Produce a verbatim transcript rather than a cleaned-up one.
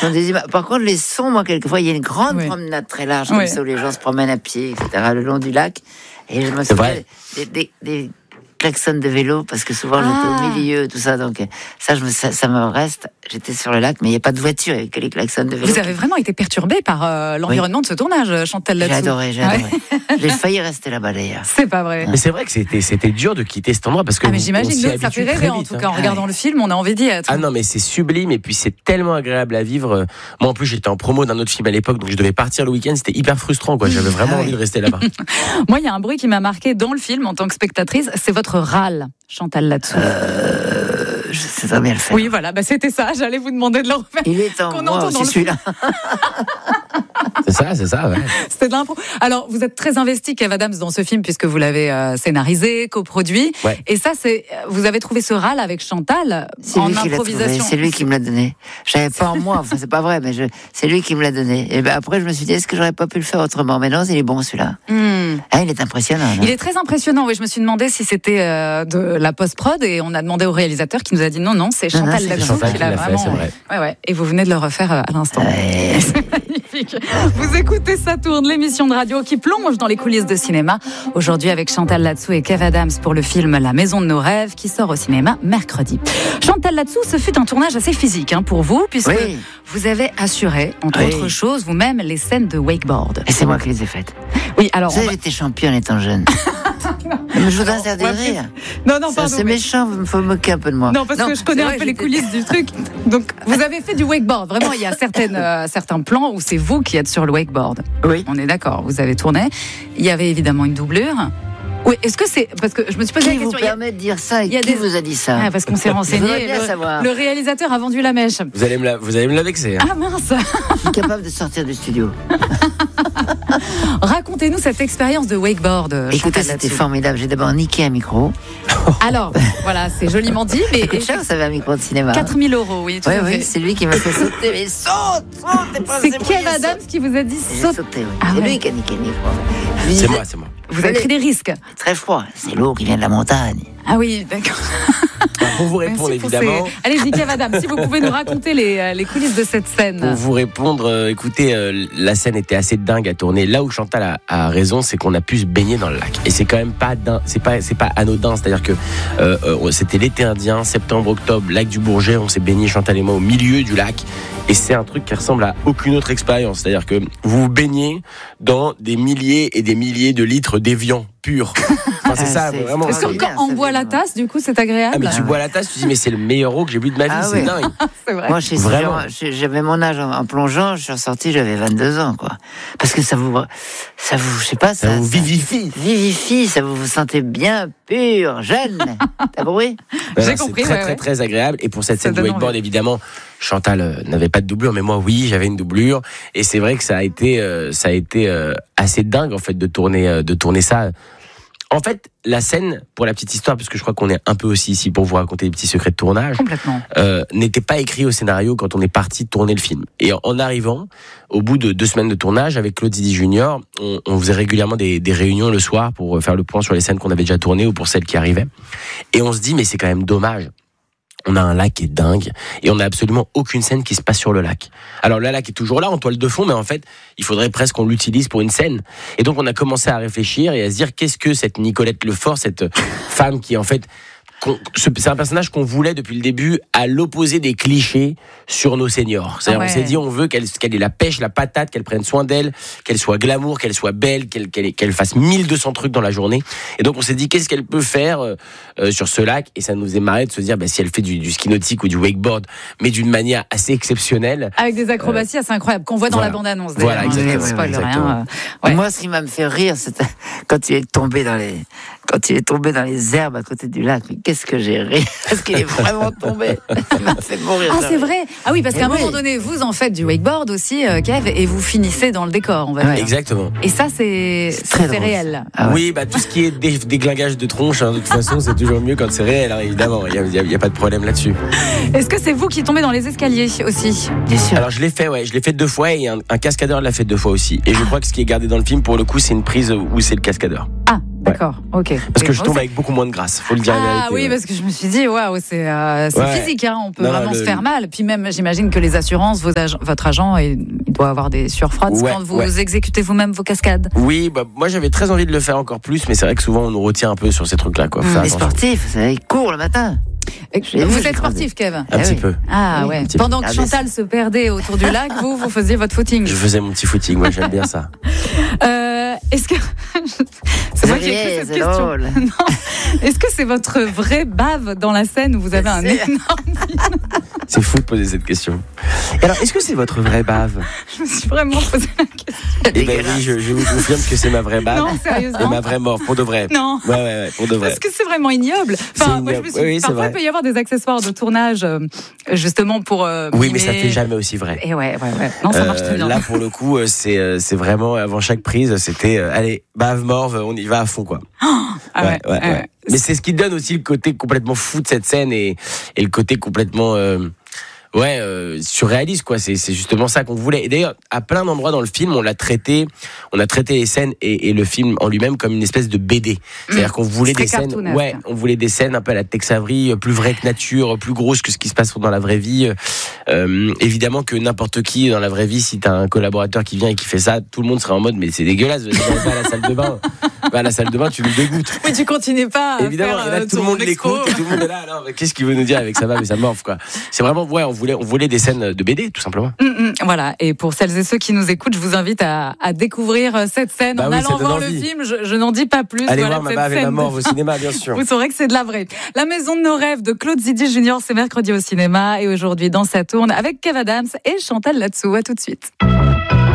sont des images. Par contre, les sons, moi, quelquefois, il y a une grande oui. promenade très large, comme oui. ça, où les gens se promènent à pied, et cetera, le long du lac. Et je me souviens des, des, des klaxons de vélo, parce que souvent, ah. j'étais au milieu, tout ça. Donc, ça, je me, ça, ça me reste. J'étais sur le lac, mais il n'y a pas de voiture, il n'y a que les klaxons de vélo. Vous avez vraiment été perturbé par euh, l'environnement oui. de ce tournage, Chantal Latsou. J'ai adoré, j'ai adoré. Ouais. J'ai failli rester là-bas, d'ailleurs. C'est pas vrai. Mais c'est vrai que c'était, c'était dur de quitter cet endroit, parce que. Ah, mais j'imagine que ça fait rêver, en tout cas. En ah, regardant ouais. le film, on a envie d'y être. Ah non, mais c'est sublime, et puis c'est tellement agréable à vivre. Moi, en plus, j'étais en promo d'un autre film à l'époque, donc je devais partir le week-end, c'était hyper frustrant, quoi. J'avais vraiment ah, envie ouais. de rester là-bas. Moi, il y a un bruit qui m'a marqué dans le film, en tant que spectatrice, c'est votre râle, Chantal Latsou. Euh, je sais très bien le faire. Oui, voilà, bah, c'était ça. J'allais vous demander de le refaire. Il est en moi aussi, celui-là. C'est ça, c'est ça, ouais. C'était de l'impro. Alors, vous êtes très investi, Kev Adams, dans ce film, puisque vous l'avez euh, scénarisé, coproduit. Ouais. Et ça, c'est, vous avez trouvé ce râle avec Chantal c'est en improvisation. C'est lui qui me l'a donné. J'avais pas en moi, enfin, c'est pas vrai, mais je, c'est lui qui me l'a donné. Et ben après, je me suis dit, est-ce que j'aurais pas pu le faire autrement? Mais non, il est bon, celui-là. Mm. Ah, il est impressionnant. Non? Il est très impressionnant, oui. Je me suis demandé si c'était euh, de la post-prod, et on a demandé au réalisateur qui nous a dit non, non, c'est Chantal non, non, Latsou qui l'a vraiment. Fait, c'est vrai. Ouais, ouais. Et vous venez de le refaire à l'instant. Ouais. C'est magnifique. Vous écoutez Ça tourne, l'émission de radio qui plonge dans les coulisses de cinéma. Aujourd'hui avec Chantal Latsou et Kev Adams pour le film La Maison de nos rêves qui sort au cinéma mercredi. Chantal Latsou, ce fut un tournage assez physique hein, pour vous, puisque oui. vous avez assuré, entre oui. autres choses, vous-même les scènes de wakeboard. Et c'est moi qui les ai faites. Oui, alors. Vous savez, va... j'étais championne étant jeune. Mais je vous interdis de rire. Non, non, pardon. C'est mais... méchant, il faut me moquer un peu de moi. Non, parce non, que je connais un vrai, peu les coulisses du truc. Donc, vous avez fait du wakeboard. Vraiment, il y a certaines, euh, certains plans où c'est vous qui êtes sur le wakeboard. Oui. On est d'accord, vous avez tourné. Il y avait évidemment une doublure. Oui, est-ce que c'est. Parce que je me suis posé qui la question. Qui vous permet de dire ça et qui des... vous a dit ça ah, parce qu'on s'est renseigné. Le, le réalisateur a vendu la mèche. Vous allez me la, vous allez me la vexer. Hein. Ah mince. Je suis capable de sortir du studio. Racontez-nous cette expérience de wakeboard. Écoutez, c'était formidable. J'ai d'abord niqué un micro. Alors, voilà, c'est joliment dit. Mais c'est cher, ça avait un micro de cinéma. quatre mille euros, oui, tout oui, à fait. Oui, c'est lui qui m'a fait sauter. Mais saute, saute, c'est Kev Adams qui vous a dit saute. J'ai sauté, oui. Ah, c'est ouais. lui qui a niqué le micro. C'est disais, moi, c'est moi. Vous avez pris des risques. C'est très froid. C'est l'eau qui vient de la montagne. Ah oui, d'accord. Pour vous répondre, évidemment. Ces... Allez-y, Kev Adams, si vous pouvez nous raconter les, les coulisses de cette scène. Pour vous répondre, euh, écoutez, euh, la scène était assez dingue à tourner. Là où Chantal a, a raison, c'est qu'on a pu se baigner dans le lac. Et c'est quand même pas, din- c'est pas, c'est pas anodin. C'est-à-dire que euh, euh, c'était l'été indien, septembre, octobre, lac du Bourget. On s'est baigné, Chantal et moi, au milieu du lac. Et c'est un truc qui ressemble à aucune autre expérience. C'est-à-dire que vous vous baignez dans des milliers et des milliers de litres d'évian pur. Enfin, c'est ça, c'est vraiment. Est-ce que quand on boit la tasse, du coup, c'est agréable? Ah, mais tu bois la tasse, tu te dis, mais c'est le meilleur eau que j'ai bu de ma vie, ah, c'est oui. dingue. C'est vrai. Moi, vraiment. J'avais mon âge en, en plongeant, je suis ressorti, j'avais vingt-deux ans, quoi. Parce que ça vous, ça vous, je sais pas, ça, ça vous vivifie. Ça, vivifie, ça vous vous sentez bien pur, jeune. T'as compris? J'ai Alors, compris. C'est très, ouais, très, ouais. très agréable. Et pour cette ça scène de wakeboard, envie. Évidemment, Chantal euh, n'avait pas de doublure, mais moi, oui, j'avais une doublure. Et c'est vrai que ça a été, euh, ça a été euh, assez dingue, en fait, de tourner, euh, de tourner ça. En fait, la scène, pour la petite histoire, parce que je crois qu'on est un peu aussi ici pour vous raconter des petits secrets de tournage, complètement, euh, n'était pas écrit au scénario quand on est parti tourner le film. Et en, en arrivant, au bout de deux semaines de tournage, avec Claude Zidi Junior, on, on faisait régulièrement des, des réunions le soir pour faire le point sur les scènes qu'on avait déjà tournées ou pour celles qui arrivaient. Et on se dit, mais c'est quand même dommage. On a un lac qui est dingue et on n'a absolument aucune scène qui se passe sur le lac. Alors le lac est toujours là en toile de fond, mais en fait, il faudrait presque qu'on l'utilise pour une scène. Et donc on a commencé à réfléchir et à se dire qu'est-ce que cette Nicolette Lefort, cette femme qui en fait... C'est un personnage qu'on voulait depuis le début à l'opposé des clichés sur nos seniors. C'est-à-dire, ah ouais. On s'est dit, on veut qu'elle, qu'elle ait la pêche, la patate, qu'elle prenne soin d'elle, qu'elle soit glamour, qu'elle soit belle, qu'elle, qu'elle, qu'elle fasse mille deux cents trucs dans la journée. Et donc, on s'est dit, qu'est-ce qu'elle peut faire euh, sur ce lac? Et ça nous faisait marrer de se dire, bah, si elle fait du, du ski nautique ou du wakeboard, mais d'une manière assez exceptionnelle. Avec des acrobaties euh, assez incroyables, qu'on voit dans voilà. la bande-annonce. Voilà, exactement. Ouais, spoil exactement. Rien. Euh, ouais. Moi, ce qui m'a fait rire, c'est quand il est tombé dans les, quand il est tombé dans les herbes à côté du lac. Mais qu'est-ce que j'ai ri? Parce qu'il est vraiment tombé. Ça m'a fait mourir. Ah, c'est vrai. Ah oui, parce qu'à et un oui. moment donné, vous en faites du wakeboard aussi, euh, Kev, et vous finissez dans le décor, on va dire. Ouais, exactement. Et ça, c'est, c'est, très c'est réel. Ah ouais. Oui, bah tout ce qui est dé- déglingage de tronche, hein, de toute façon, c'est toujours mieux quand c'est réel. Hein, évidemment, il y, y, y a pas de problème là-dessus. Est-ce que c'est vous qui tombez dans les escaliers aussi? Bien sûr. Alors je l'ai fait, ouais, je l'ai fait deux fois et un, un cascadeur l'a fait deux fois aussi. Et je crois que ce qui est gardé dans le film, pour le coup, c'est une prise où c'est le cascadeur. Ah. D'accord, ok. Parce que je tombe avec beaucoup moins de grâce, faut le dire. Ah oui, parce que je me suis dit, waouh, c'est, euh, c'est ouais. physique, hein, on peut non, vraiment le... se faire mal. Puis même, j'imagine que les assurances, vos ag- votre agent, il doit avoir des surfroids ouais, quand vous ouais. exécutez vous-même vos cascades. Oui, bah, moi j'avais très envie de le faire encore plus, mais c'est vrai que souvent on nous retient un peu sur ces trucs-là. Quoi. Mmh, les sportifs, ils courent le matin. Vous vu, êtes sportif, Kev? Un ah, petit oui. peu. Ah oui, ouais. Pendant peu. que Chantal se perdait autour du lac, vous, vous faisiez votre footing. Je faisais mon petit footing, moi j'aime bien ça. Euh, est-ce que... c'est moi qui ai écrit cette question. Non. Est-ce que c'est votre vraie bave dans la scène où vous avez un énorme... C'est fou de poser cette question. Et alors, est-ce que c'est votre vraie bave? Je me suis vraiment posé la question. Eh ben oui, je, je vous confirme que c'est ma vraie bave. Non, sérieusement. Et ma vraie mort, pour de vrai. Non. Ouais, ouais, ouais, pour de vrai. Parce que c'est vraiment ignoble. Enfin, moi, je me suis oui, oui, parfois, il peut y avoir des accessoires de tournage, euh, justement pour. Euh, oui, mais ça fait jamais aussi vrai. Et ouais, ouais, ouais. Non, ça marche très bien. Là, pour le coup, c'est, euh, c'est vraiment, avant chaque prise, c'était, euh, allez, bave, morve, on y va à fond, quoi. Oh, ah ouais, ouais, ouais, ouais. Mais c'est ce qui donne aussi le côté complètement fou de cette scène et, et le côté complètement. Euh, Ouais, euh, surréaliste quoi. C'est, c'est justement ça qu'on voulait. Et d'ailleurs, à plein d'endroits dans le film, on l'a traité, on a traité les scènes et, et le film en lui-même comme une espèce de B D. C'est-à-dire qu'on voulait des scènes, ouais, on voulait des scènes un peu à la Tex Avery, plus vraies que nature, plus grosses que ce qui se passe dans la vraie vie. Euh, évidemment que n'importe qui dans la vraie vie, si t'as un collaborateur qui vient et qui fait ça, tout le monde serait en mode mais c'est dégueulasse. Va à la salle de bain, va à la salle de bain, tu nous dégoûtes. Oui, tu continues pas. À évidemment, faire, et là, euh, tout le monde l'écoute, et tout le monde est là. Alors, qu'est-ce qu'il veut nous dire avec sa bave et sa morve quoi. C'est vraiment, ouais, on voulait, on voulait des scènes de B D tout simplement. Mmh, mmh, voilà. Et pour celles et ceux qui nous écoutent, je vous invite à, à découvrir cette scène bah en oui, allant voir envie. le film. Je, je n'en dis pas plus. Allez voilà, voir ma bave et ma morve au cinéma, bien sûr. Vous saurez que c'est de la vraie. La maison de nos rêves de Claude Zidi Junior, c'est mercredi au cinéma et aujourd'hui dans Ça tourne avec Kev Adams et Chantal Latsou. À tout de suite.